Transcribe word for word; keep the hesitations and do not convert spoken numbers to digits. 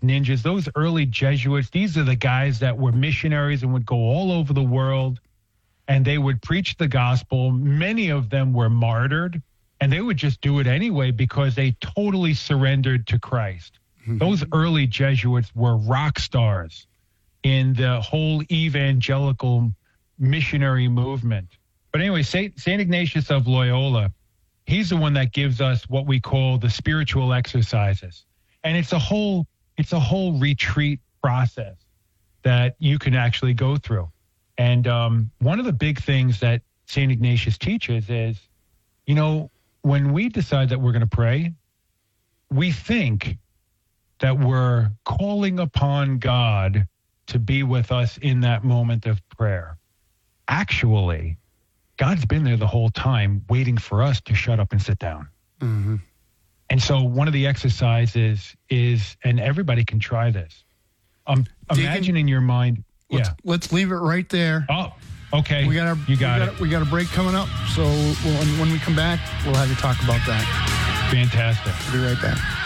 ninjas, those early Jesuits, these are the guys that were missionaries and would go all over the world, and they would preach the gospel. Many of them were martyred, and they would just do it anyway because they totally surrendered to Christ. Mm-hmm. Those early Jesuits were rock stars in the whole evangelical missionary movement. But anyway, Saint Saint Ignatius of Loyola, he's the one that gives us what we call the spiritual exercises. And it's a whole it's a whole retreat process that you can actually go through. And um, one of the big things that Saint Ignatius teaches is, you know, when we decide that we're going to pray, we think that we're calling upon God to be with us in that moment of prayer. Actually, God's been there the whole time waiting for us to shut up and sit down. Mm-hmm. And so one of the exercises is, and everybody can try this, um, imagine in your mind. Let's, yeah. let's leave it right there. Oh, okay. We got a, you got we it. Got a, we got a break coming up. So when, when we come back, we'll have you talk about that. Fantastic. We'll be right back.